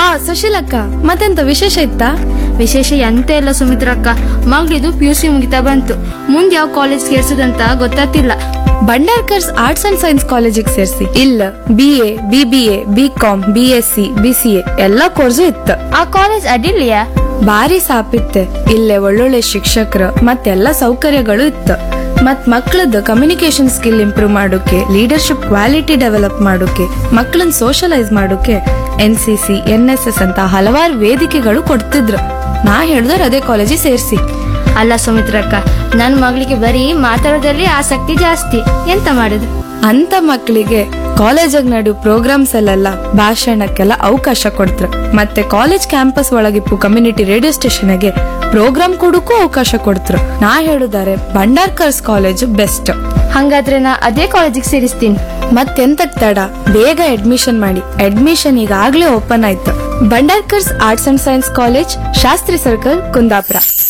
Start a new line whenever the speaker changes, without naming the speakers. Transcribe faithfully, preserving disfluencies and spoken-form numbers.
ಹಾ ಸುಶೀಲಕ್ಕ, ಮತ್ತೆಂತ ವಿಶೇಷ ಇತ್ತಾ?
ವಿಶೇಷ ಎಂತ ಇಲ್ಲ ಸುಮಿತ್ರಕ್ಕ, ಮಗಳಿದು ಪಿ ಯು ಸಿ ಮುಗಿತಾ ಬಂತು. ಮುಂದೆ ಯಾವ ಕಾಲೇಜ್ ಸೇರ್ಸುದಂತ ಗೊತ್ತಾಗ್ತಿಲ್ಲ.
ಭಂಡಾರ್ಕರ್ಸ್ ಆರ್ಟ್ಸ್ ಅಂಡ್ ಸೈನ್ಸ್ ಕಾಲೇಜಿಗೆ ಸೇರ್ಸಿ. ಇಲ್ಲ B A B B A B com B S C B C A ಎಲ್ಲಾ ಕೋರ್ಸು ಇತ್ತು.
ಆ ಕಾಲೇಜ್ ಅಡ್ಡಿಲ್ಲೆಯಾ?
ಬಾರಿ ಸಾಪಿತ್ತೆ. ಇಲ್ಲೇ ಒಳ್ಳೊಳ್ಳೆ ಶಿಕ್ಷಕರು ಮತ್ತೆಲ್ಲ ಸೌಕರ್ಯಗಳು ಇತ್ತು. ಮತ್ ಮಕ್ಕಳದ್ದು ಕಮ್ಯುನಿಕೇಶನ್ ಸ್ಕಿಲ್ ಇಂಪ್ರೂವ್ ಮಾಡೋಕೆ, ಲೀಡರ್ಶಿಪ್ ಕ್ವಾಲಿಟಿ ಡೆವಲಪ್ ಮಾಡೋಕೆ, ಮಕ್ಕಳನ್ನ ಸೋಷಲೈಸ್ ಮಾಡೋಕೆ N C C N S S ಅಂತ ಹಲವಾರು ವೇದಿಕೆಗಳು ಕೊಡ್ತಿದ್ರು. ನಾ ಹೇಳಿದ್ರೆ ಅದೇ ಕಾಲೇಜಿಗೆ ಸೇರ್ಸಿ.
ಅಲ್ಲ ಸುಮಿತ್ರಕ್ಕ, ನನ್ ಮಗಳಿಗೆ ಬರೀ ಮಾತಾಡೋದ್ರಲ್ಲಿ ಆಸಕ್ತಿ ಜಾಸ್ತಿ, ಎಂತ ಮಾಡುದು?
ಅಂತ ಮಕ್ಕಳಿಗೆ ಕಾಲೇಜಾಗ ನಡೆಯೋ ಪ್ರೋಗ್ರಾಮ್ಸ್ ಅಲ್ಲೆಲ್ಲ ಭಾಷಣಕ್ಕೆಲ್ಲ ಅವಕಾಶ ಕೊಡ್ತ್ರ. ಮತ್ತೆ ಕಾಲೇಜ್ ಕ್ಯಾಂಪಸ್ ಒಳಗಿಪ್ಪು ಕಮ್ಯುನಿಟಿ ರೇಡಿಯೋ ಸ್ಟೇಷನ್ಗೆ ಪ್ರೋಗ್ರಾಮ್ ಕೊಡಕ್ಕೂ ಅವಕಾಶ ಕೊಡ್ತ್ರ. ನಾ ಹೇಳುದಾರೆ ಭಂಡಾರ್ಕರ್ಸ್ ಕಾಲೇಜ್ ಬೆಸ್ಟ್.
ಹಂಗಾದ್ರೆ ನಾ ಅದೇ ಕಾಲೇಜಿಗೆ ಸೇರಿಸ್ತೀನಿ.
ಮತ್ತೆಂತಕ್ ತಡ, ಬೇಗ ಅಡ್ಮಿಷನ್ ಮಾಡಿ. ಅಡ್ಮಿಷನ್ ಈಗಾಗ್ಲೇ ಓಪನ್ ಆಯ್ತು. Bhandarkar's arts and science college, Shastri circle, Kundapura.